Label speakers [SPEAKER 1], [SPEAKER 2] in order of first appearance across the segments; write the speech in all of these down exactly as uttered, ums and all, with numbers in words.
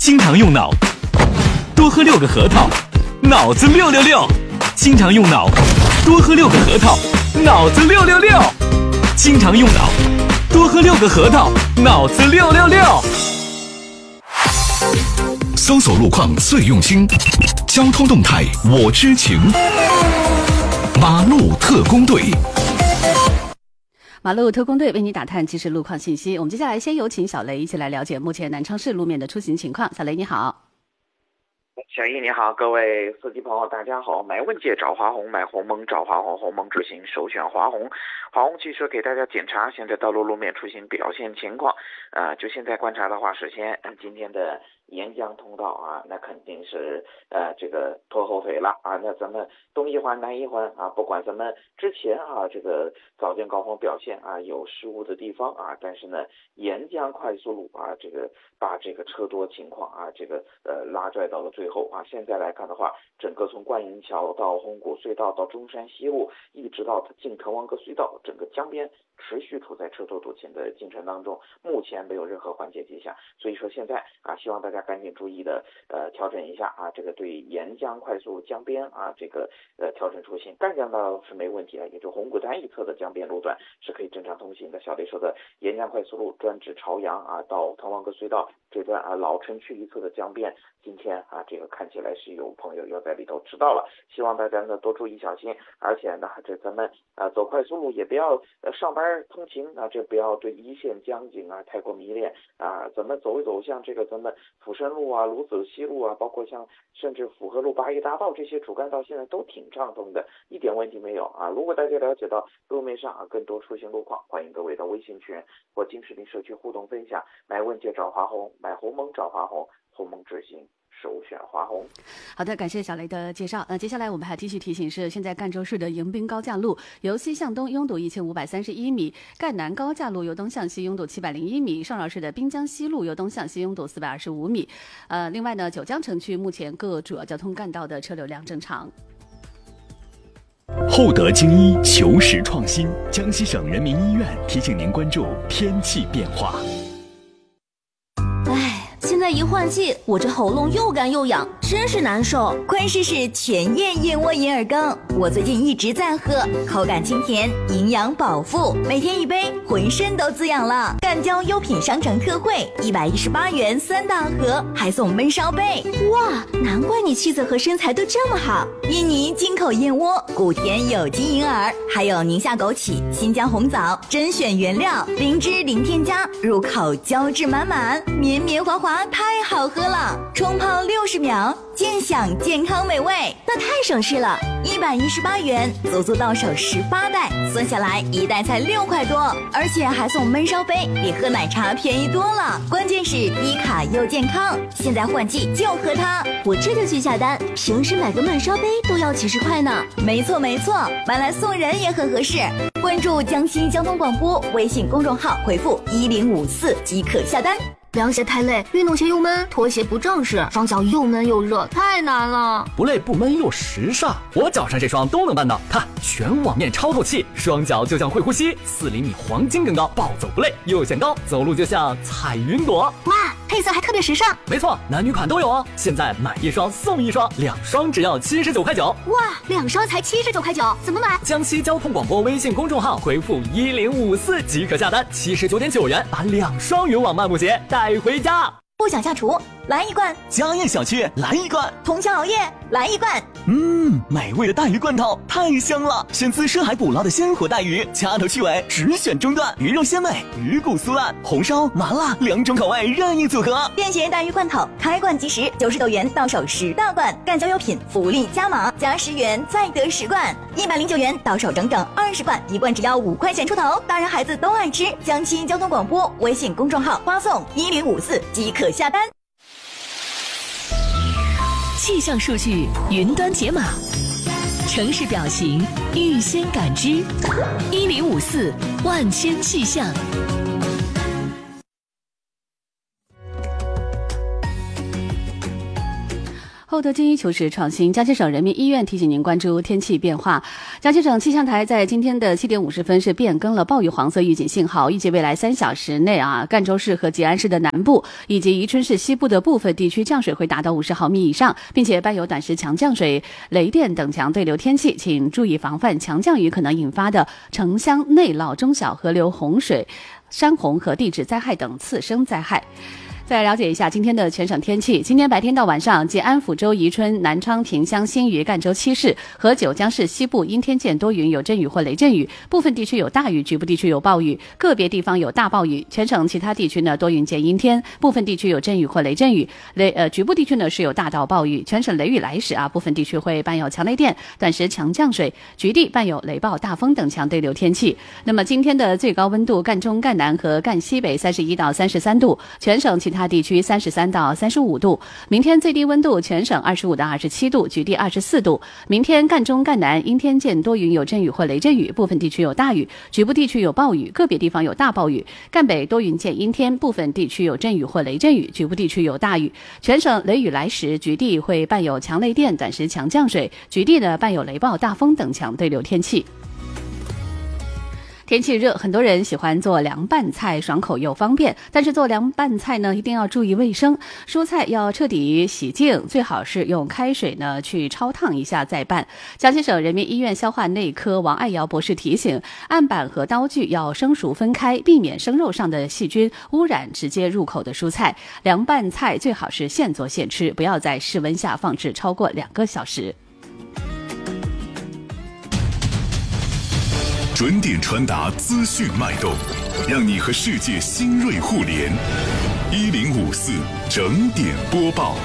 [SPEAKER 1] 经常用脑，多喝六个核桃，脑子六六六。经常用脑，多喝六个核桃，脑子六六六。经常用脑，多喝六个核桃，脑子六六六。
[SPEAKER 2] 搜索路况最用心，交通动态我知情。马路特工队，
[SPEAKER 3] 马路特工队为你打探即时路况信息。我们接下来先有请小雷一起来了解目前南昌市路面的出行情况。小雷你好。
[SPEAKER 4] 小易你好，各位司机朋友大家好。买问界找华宏，买鸿蒙找华宏，鸿蒙执行首选华宏。华宏汽车给大家检查现在道路路面出行表现情况。呃，就现在观察的话，首先、呃、今天的沿江通道啊，那肯定是呃这个拖后腿了啊。那咱们东一环南一环啊，不管咱们之前啊这个早间高峰表现啊有失误的地方啊，但是呢沿江快速路啊这个把这个车多情况啊这个呃拉拽到了最后啊。现在来看的话，整个从观音桥到红谷隧道到中山西路，一直到进滕王阁隧道，整个江边持续处在车多堵停的进程当中，目前没有任何缓解迹象。所以说现在啊，希望大家赶紧注意的呃调整一下啊，这个对沿江快速江边啊这个呃调整出行，干江道是没问题的，也就红谷单一侧的江边路段是可以正常通行的。小雷说的沿江快速路专指朝阳啊到滕王阁隧道这段啊老城区一侧的江边，今天啊这个看起来是有朋友要在里头迟到了，希望大家呢多注意小心。而且呢这咱们啊走快速路也不要呃上班通勤啊，这不要对一线江景啊太过迷恋啊，咱们走一走像这个咱们抚顺路啊鲁子西路啊，包括像甚至府河路八一大道这些主干道现在都挺畅通的，一点问题没有啊。如果大家了解到路面上啊更多出行路况，欢迎各位到微信群或金视频社区互动分享。买问界找华宏，买鸿蒙找华宏，鸿蒙执行首选华宏。
[SPEAKER 3] 好的，感谢小雷的介绍。那接下来我们还继续提醒是，现在赣州市的迎宾高架路由西向东拥堵一千五百三十一米，赣南高架路由东向西拥堵七百零一米，上饶市的滨江西路由东向西拥堵四百二十五米。呃，另外呢，九江城区目前各主要交通干道的车流量正常。
[SPEAKER 1] 厚德精医求实创新，江西省人民医院提醒您关注天气变化。
[SPEAKER 5] 现在一换季，我这喉咙又干又痒，真是难受。
[SPEAKER 6] 快试试全燕燕窝银耳羹，我最近一直在喝，口感清甜，营养饱腹，每天一杯，浑身都滋养了。赣交优品商城特惠，一百一十八元三大盒，还送焖烧杯。
[SPEAKER 5] 哇，难怪你气色和身材都这么好。
[SPEAKER 6] 印尼进口燕窝，古田有机银耳，还有宁夏枸杞、新疆红枣，甄选原料，零脂零添加，入口胶质满满，绵绵滑滑，太好喝了。冲泡六十秒，健享健康美味，
[SPEAKER 5] 那太省事了。
[SPEAKER 6] 一百一十八元，足足到手十八袋，算下来一袋才六块多，而且还送焖烧杯，比喝奶茶便宜多了。关键是低卡又健康，现在换季就喝它。
[SPEAKER 5] 我这就去下单，平时买个焖烧杯都要几十块呢。
[SPEAKER 6] 没错没错，买来送人也很合适。关注江西交通广播微信公众号，回复一零五四即可下单。
[SPEAKER 5] 凉鞋太累，运动鞋又闷，拖鞋不正式，双脚又闷又热，太难了。
[SPEAKER 7] 不累不闷又时尚，我脚上这双都能办到。看，全网面超透气，双脚就像会呼吸，四厘米黄金更高，暴走不累，又显高，走路就像彩云朵。
[SPEAKER 5] 哇，配色还特别时尚。
[SPEAKER 7] 没错，男女款都有哦。现在买一双送一双，两双只要七十九块九。
[SPEAKER 5] 哇，两双才七十九块九，怎么买？
[SPEAKER 7] 江西交通广播微信公众号回复一零五四即可下单，七十九点九元把两双云网漫步鞋带回家。
[SPEAKER 6] 不想下厨，来一罐；
[SPEAKER 8] 家宴小区，来一罐；
[SPEAKER 6] 通宵熬夜，来一罐。
[SPEAKER 8] 嗯，美味的带鱼罐头太香了，选自深海捕捞的鲜活带鱼，掐头去尾，只选中段，鱼肉鲜美，鱼骨酥烂，红烧麻辣两种口味任意组合。
[SPEAKER 6] 便携带鱼罐头，开罐即食，九十九元到手十大罐。赣交优品福利加码，加十元再得十罐，一百零九元到手整整二十罐，一罐只要五块钱出头，大人孩子都爱吃。江西交通广播微信公众号发送一零五四即可下单。
[SPEAKER 9] 气象数据云端解码，城市表情预先感知，一零五四万千气象。
[SPEAKER 3] 后厚德经医求实创新，江西省人民医院提醒您关注天气变化。江西省气象台在今天的七点五十分是变更了暴雨黄色预警信号，预计未来三小时内啊，赣州市和吉安市的南部以及宜春市西部的部分地区降水会达到五十毫米以上，并且伴有短时强降水、雷电等强对流天气，请注意防范强降雨可能引发的城乡内涝、中小河流洪水、山洪和地质灾害等次生灾害。再了解一下今天的全省天气。今天白天到晚上，吉安、抚州、宜春、南昌、萍乡、新余、赣州七市和九江市西部阴天见多云，有阵雨或雷阵雨，部分地区有大雨，局部地区有暴雨，个别地方有大暴雨。全省其他地区呢多云见阴天，部分地区有阵雨或雷阵雨，雷呃局部地区呢是有大到暴雨。全省雷雨来时啊，部分地区会伴有强雷电、短时强降水，局地伴有雷暴、大风等强对流天气。那么今天的最高温度，赣中、赣南和赣西北三十一到三十三度，全省其他其他地区三十三到三十五度。明天最低温度全省二十五到二十七度，局地二十四度。明天赣中、赣南阴天见多云，有阵雨或雷阵雨，部分地区有大雨，局部地区有暴雨，个别地方有大暴雨。赣北多云见阴天，部分地区有阵雨或雷阵雨，局部地区有大雨。全省雷雨来时，局地会伴有强雷电、短时强降水，局地呢伴有雷暴、大风等强对流天气。天气热，很多人喜欢做凉拌菜，爽口又方便。但是做凉拌菜呢，一定要注意卫生，蔬菜要彻底洗净，最好是用开水呢去焯烫一下再拌。江西省人民医院消化内科王爱瑶博士提醒，案板和刀具要生熟分开，避免生肉上的细菌污染直接入口的蔬菜。凉拌菜最好是现做现吃，不要在室温下放置超过两个小时。
[SPEAKER 2] 准点传达资讯脉动，让你和世界新锐互联。一零五四整点播报。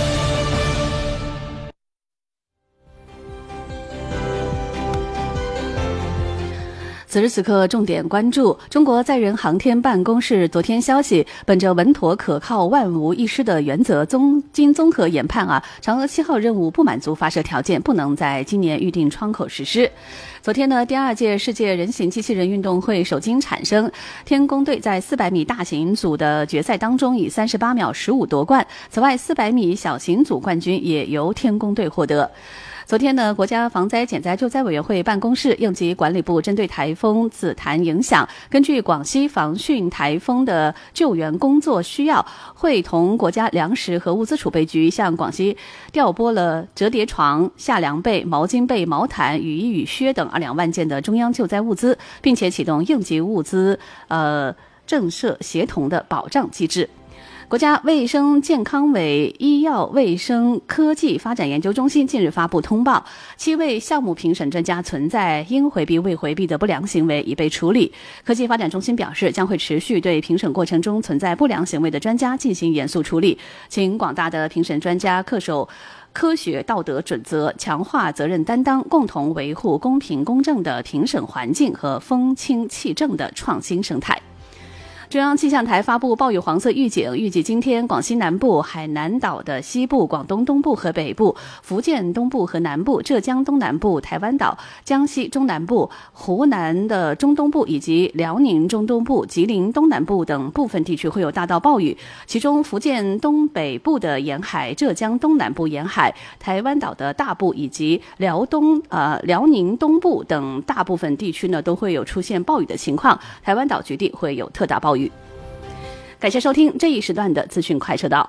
[SPEAKER 3] 此时此刻，重点关注中国载人航天办公室昨天消息，本着稳妥可靠、万无一失的原则，综经综合研判啊，嫦娥七号任务不满足发射条件，不能在今年预定窗口实施。昨天呢，第二届世界人形机器人运动会首经产生，天宫队在四百米大型组的决赛当中以三十八秒十五夺冠。此外，四百米小型组冠军也由天宫队获得。昨天呢，国家防灾减灾救灾委员会办公室、应急管理部针对台风紫檀影响，根据广西防汛台风的救援工作需要，会同国家粮食和物资储备局向广西调拨了折叠床、夏凉被、毛巾被、毛毯、雨衣、雨靴等二两万件的中央救灾物资，并且启动应急物资呃震慑协同的保障机制。国家卫生健康委医药卫生科技发展研究中心近日发布通报，七位项目评审专家存在应回避未回避的不良行为已被处理。科技发展中心表示，将会持续对评审过程中存在不良行为的专家进行严肃处理，请广大的评审专家恪守科学道德准则，强化责任担当，共同维护公平公正的评审环境和风清气正的创新生态。中央气象台发布暴雨黄色预警，预计今天广西南部、海南岛的西部、广东东部和北部、福建东部和南部、浙江东南部、台湾岛、江西中南部、湖南的中东部以及辽宁中东部、吉林东南部等部分地区会有大到暴雨，其中福建东北部的沿海、浙江东南部沿海、台湾岛的大部以及辽东呃辽宁东部等大部分地区呢都会有出现暴雨的情况，台湾岛局地会有特大暴雨。感谢收听这一时段的资讯快车道。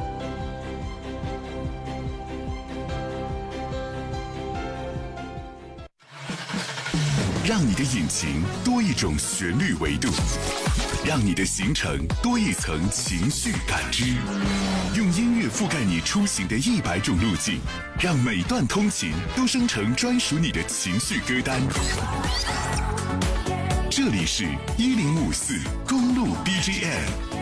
[SPEAKER 2] 让你的引擎多一种旋律维度，让你的行程多一层情绪感知，用音乐覆盖你出行的一百种路径，让每段通勤都生成专属你的情绪歌单。这里是一零五四公路 B G M。